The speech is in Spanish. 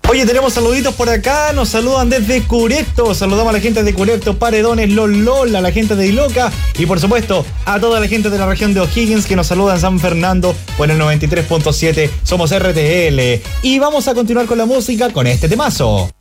Oye, tenemos saluditos por acá, nos saludan desde Curepto, saludamos a la gente de Curepto, Paredones, Lolol, a la gente de Iloca y por supuesto a toda la gente de la región de O'Higgins que nos saluda en San Fernando por el 93.7, somos RTL y vamos a continuar con la música con este temazo.